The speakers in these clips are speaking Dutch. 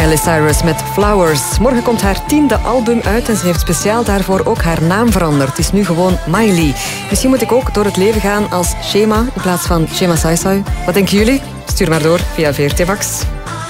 Miley Cyrus met Flowers. Morgen komt haar 10e album uit en ze heeft speciaal daarvoor ook haar naam veranderd. Het is nu gewoon Miley. Misschien moet ik ook door het leven gaan als Shema in plaats van Shema Saisai. Wat denken jullie? Stuur maar door via VRT-Vax.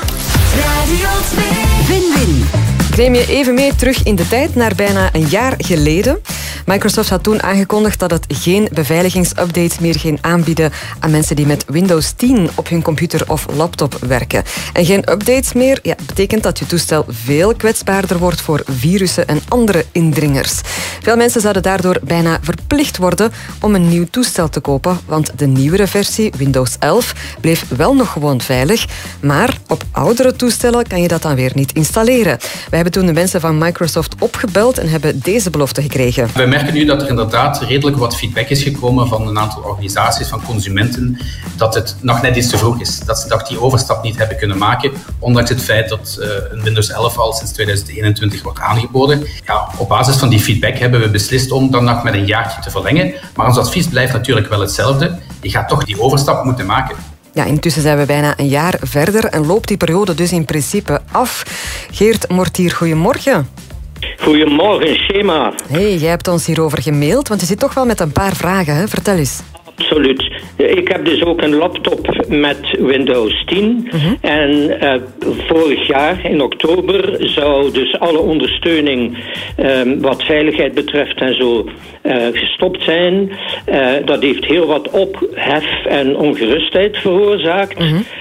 Radio 2. Win-win. Ik neem je even mee terug in de tijd naar bijna een jaar geleden. Microsoft had toen aangekondigd dat het geen beveiligingsupdates meer ging aanbieden aan mensen die met Windows 10 op hun computer of laptop werken. En geen updates meer betekent dat je toestel veel kwetsbaarder wordt voor virussen en andere indringers. Veel mensen zouden daardoor bijna verplicht worden om een nieuw toestel te kopen, want de nieuwere versie, Windows 11, bleef wel nog gewoon veilig, maar op oudere toestellen kan je dat dan weer niet installeren. Wij hebben toen de mensen van Microsoft opgebeld en hebben deze belofte gekregen. We merken nu dat er inderdaad redelijk wat feedback is gekomen van een aantal organisaties, van consumenten, dat het nog net iets te vroeg is. Dat ze die overstap niet hebben kunnen maken, ondanks het feit dat een Windows 11 al sinds 2021 wordt aangeboden. Ja, op basis van die feedback hebben we beslist om dan nog met een jaartje te verlengen. Maar ons advies blijft natuurlijk wel hetzelfde. Je gaat toch die overstap moeten maken. Ja, intussen zijn we bijna een jaar verder en loopt die periode dus in principe af. Geert Mortier, goedemorgen. Goedemorgen, Shema. Hey, jij hebt ons hierover gemaild, want je zit toch wel met een paar vragen, hè? Vertel eens. Absoluut. Ik heb dus ook een laptop met Windows 10. En vorig jaar, in oktober, zou dus alle ondersteuning wat veiligheid betreft en zo gestopt zijn. Dat heeft heel wat ophef en ongerustheid veroorzaakt.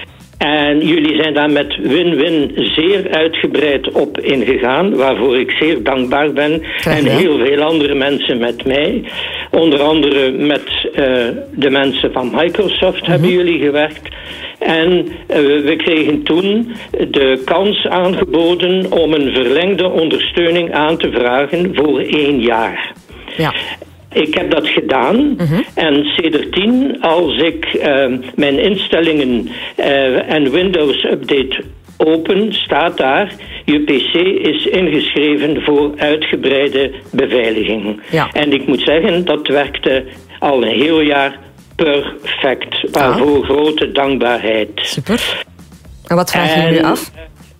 En jullie zijn daar met win-win zeer uitgebreid op ingegaan, waarvoor ik zeer dankbaar ben. En heel veel andere mensen met mij. Onder andere met de mensen van Microsoft hebben jullie gewerkt. En we kregen toen de kans aangeboden om een verlengde ondersteuning aan te vragen voor 1 jaar. Ja. Ik heb dat gedaan en sedertdien, als ik mijn instellingen en Windows Update open, staat daar: je PC is ingeschreven voor uitgebreide beveiliging. Ja. En ik moet zeggen, dat werkte al een heel jaar perfect. Waarvoor grote dankbaarheid. Super. En wat vragen jullie af?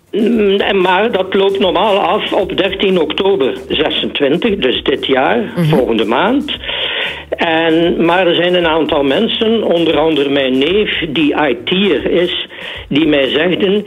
Maar dat loopt normaal af op 13 oktober 26, dus dit jaar, volgende maand. Maar er zijn een aantal mensen, onder andere mijn neef, die IT'er is, die mij zegden: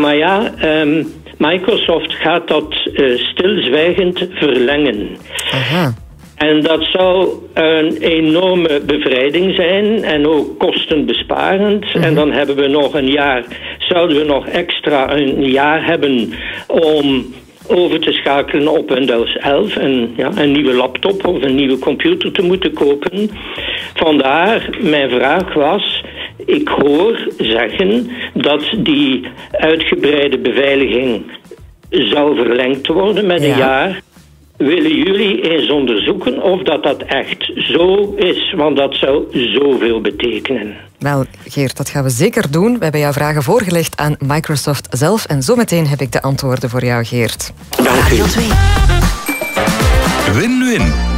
Microsoft gaat dat stilzwijgend verlengen. Aha. En dat zou een enorme bevrijding zijn en ook kostenbesparend. En dan hebben we nog een jaar, zouden we nog extra een jaar hebben om over te schakelen op Windows 11 en een nieuwe laptop of een nieuwe computer te moeten kopen. Vandaar mijn vraag was: ik hoor zeggen dat die uitgebreide beveiliging zou verlengd worden met een jaar. Willen jullie eens onderzoeken of dat echt zo is? Want dat zou zoveel betekenen. Wel, Geert, dat gaan we zeker doen. We hebben jouw vragen voorgelegd aan Microsoft zelf. En zometeen heb ik de antwoorden voor jou, Geert. Dank u. Win-win.